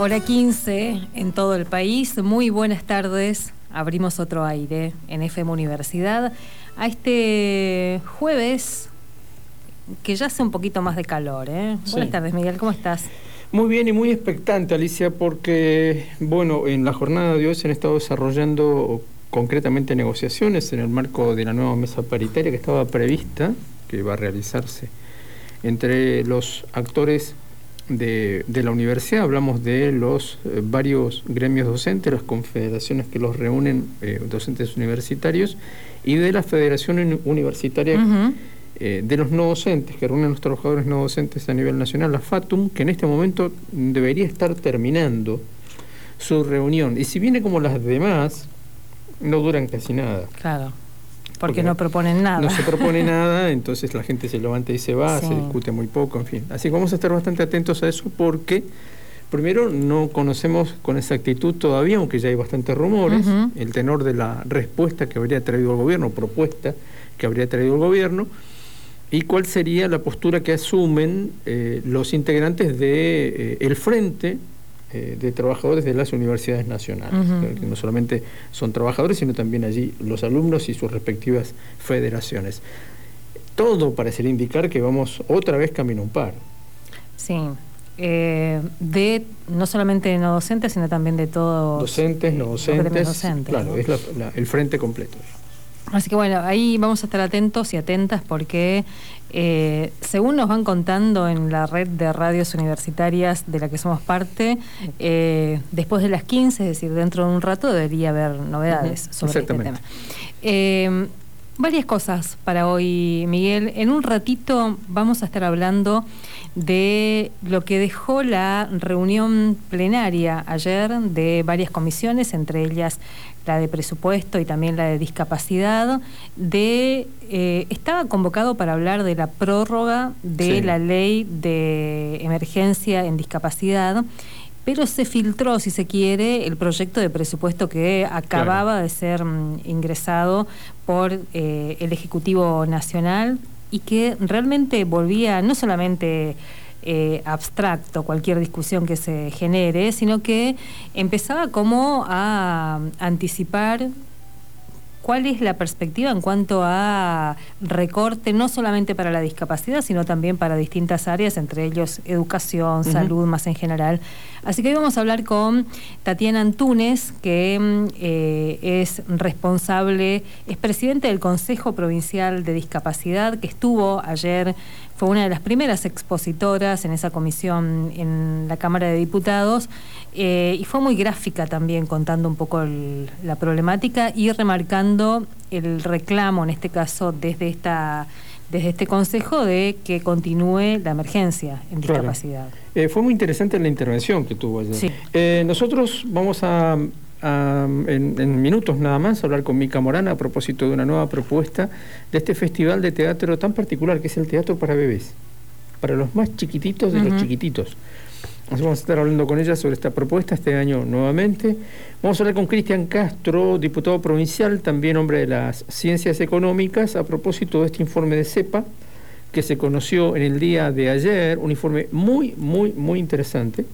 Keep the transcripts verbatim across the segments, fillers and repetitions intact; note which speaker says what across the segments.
Speaker 1: Hora quince en todo el país. Muy buenas tardes. Abrimos otro aire en F M Universidad a este jueves que ya hace un poquito más de calor, ¿eh? Sí. Buenas tardes, Miguel, ¿cómo estás?
Speaker 2: Muy bien y muy expectante, Alicia, porque, bueno, en la jornada de hoy se han estado desarrollando concretamente negociaciones en el marco de la nueva mesa paritaria que estaba prevista, que va a realizarse entre los actores de, de la universidad. Hablamos de los eh, varios gremios docentes, las confederaciones que los reúnen, eh, docentes universitarios, y de la Federación Universitaria uh-huh. eh, de los no docentes, que reúnen a los trabajadores no docentes a nivel nacional, la FATUM, que en este momento debería estar terminando su reunión. Y si viene como las demás, no duran casi nada.
Speaker 1: Claro. Porque, porque no proponen nada.
Speaker 2: No se propone nada, entonces la gente se levanta y se va, sí. Se discute muy poco, en fin. Así que vamos a estar bastante atentos a eso porque, primero, no conocemos con exactitud todavía, aunque ya hay bastantes rumores, uh-huh. el tenor de la respuesta que habría traído el gobierno, propuesta que habría traído el gobierno, y cuál sería la postura que asumen eh, los integrantes de eh, el Frente de trabajadores de las universidades nacionales, uh-huh. que no solamente son trabajadores, sino también allí los alumnos y sus respectivas federaciones. Todo parecería indicar que vamos otra vez camino a un par.
Speaker 1: Sí, eh, de no solamente de no docentes, sino también de todos.
Speaker 2: Docentes, no docentes,
Speaker 1: docentes
Speaker 2: claro,
Speaker 1: ¿no?
Speaker 2: es la, la, el frente completo.
Speaker 1: Así que bueno, ahí vamos a estar atentos y atentas porque eh, según nos van contando en la red de radios universitarias de la que somos parte, eh, después de las quince, es decir, dentro de un rato debería haber novedades uh-huh. sobre este tema. Eh, varias cosas para hoy, Miguel. En un ratito vamos a estar hablando de lo que dejó la reunión plenaria ayer de varias comisiones, entre ellas la de presupuesto y también la de discapacidad, de eh, estaba convocado para hablar de la prórroga de sí. la ley de emergencia en discapacidad, pero se filtró, si se quiere, el proyecto de presupuesto que acababa claro. de ser mm, ingresado por eh, el Ejecutivo Nacional y que realmente volvía no solamente Eh, abstracto cualquier discusión que se genere, sino que empezaba como a anticipar cuál es la perspectiva en cuanto a recorte, no solamente para la discapacidad, sino también para distintas áreas, entre ellos educación, uh-huh. salud, más en general. Así que hoy vamos a hablar con Tatiana Antunes, que eh, es responsable, es presidente del Consejo Provincial de Discapacidad, que estuvo ayer, fue una de las primeras expositoras en esa comisión en la Cámara de Diputados, eh, y fue muy gráfica también contando un poco el, la problemática y remarcando el reclamo, en este caso desde esta desde este consejo, de que continúe la emergencia en discapacidad.
Speaker 2: Claro. Eh, fue muy interesante la intervención que tuvo ayer.
Speaker 1: Sí.
Speaker 2: Eh, nosotros vamos a, a en, en minutos nada más, hablar con Mica Morán a propósito de una nueva propuesta de este festival de teatro tan particular que es el teatro para bebés, para los más chiquititos de uh-huh. los chiquititos. Así vamos a estar hablando con ella sobre esta propuesta este año nuevamente. Vamos a hablar con Cristian Castro, diputado provincial, también hombre de las ciencias económicas, a propósito de este informe de CEPA, que se conoció en el día de ayer, un informe muy, muy, muy interesante,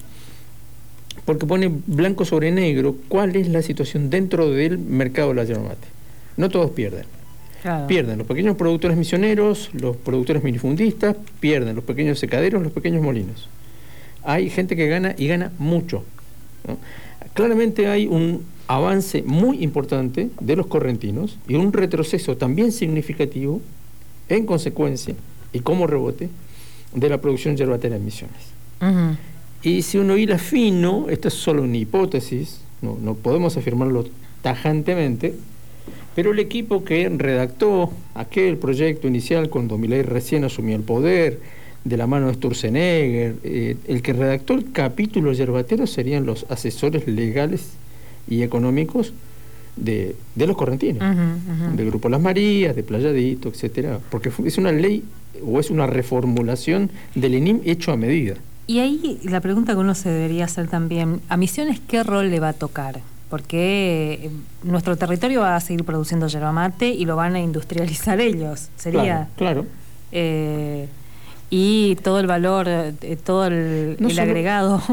Speaker 2: porque pone blanco sobre negro cuál es la situación dentro del mercado de la yerba mate. No todos pierden. Claro. Pierden los pequeños productores misioneros, los productores minifundistas, pierden los pequeños secaderos, los pequeños molinos. Hay gente que gana y gana mucho, ¿no? Claramente hay un avance muy importante de los correntinos y un retroceso también significativo, en consecuencia y como rebote, de la producción yerbatera en Misiones. Uh-huh. Y si uno hila fino, esta es solo una hipótesis, no, no podemos afirmarlo tajantemente, pero el equipo que redactó aquel proyecto inicial cuando Milei recién asumía el poder, de la mano de Sturzenegger, eh, el que redactó el capítulo yerbatero serían los asesores legales y económicos de, de los correntinos, uh-huh, uh-huh. del Grupo Las Marías, de Playadito, etcétera, porque es una ley o es una reformulación del I N I M hecho a medida.
Speaker 1: Y ahí la pregunta que uno se debería hacer también, ¿a Misiones qué rol le va a tocar? Porque nuestro territorio va a seguir produciendo yerba mate y lo van a industrializar ellos, sería...
Speaker 2: Claro, claro.
Speaker 1: Eh, y todo el valor, eh, todo el,
Speaker 2: no
Speaker 1: el
Speaker 2: solo,
Speaker 1: agregado.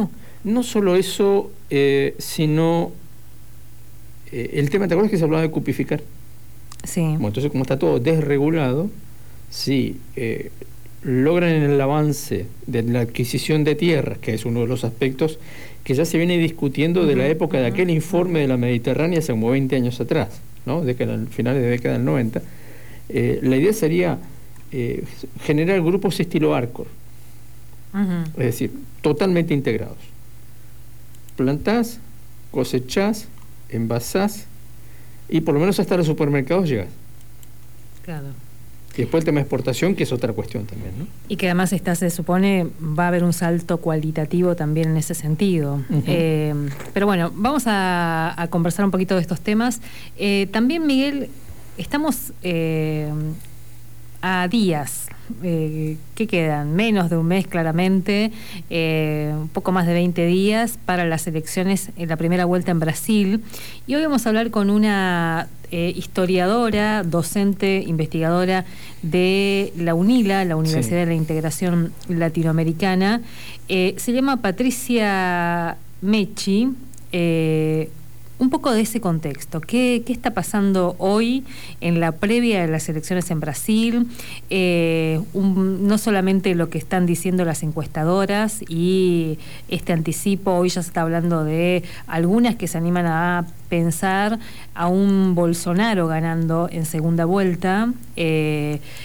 Speaker 2: No solo eso, eh, sino eh, el tema, ¿te acuerdas que se hablaba de cupificar?
Speaker 1: Sí.
Speaker 2: Bueno, entonces, como está todo desregulado, si eh, logran el avance de la adquisición de tierras, que es uno de los aspectos que ya se viene discutiendo uh-huh, de la época uh-huh, de aquel informe uh-huh. de la Mediterránea hace como veinte años atrás, ¿no? De que en finales de década del noventa, eh, la idea sería eh, generar grupos estilo Arcor, uh-huh. es decir, totalmente integrados. Plantás, cosechás, envasás y por lo menos hasta los supermercados llegás.
Speaker 1: Claro.
Speaker 2: Y después el tema de exportación, que es otra cuestión también, ¿no?
Speaker 1: Y que además está, se supone va a haber un salto cualitativo también en ese sentido. Uh-huh. Eh, pero bueno, vamos a, a conversar un poquito de estos temas. Eh, también, Miguel, estamos eh, a días. Eh, ¿Qué quedan? Menos de un mes claramente, eh, un poco más de veinte días para las elecciones en la primera vuelta en Brasil. Y hoy vamos a hablar con una eh, historiadora, docente, investigadora de la UNILA, la Universidad sí. de la Integración Latinoamericana. Eh, se llama Patricia Mechi. Eh, Un poco de ese contexto, ¿qué, qué está pasando hoy en la previa de las elecciones en Brasil? Eh, un, no solamente lo que están diciendo las encuestadoras y este anticipo, hoy ya se está hablando de algunas que se animan a pensar a un Bolsonaro ganando en segunda vuelta, eh,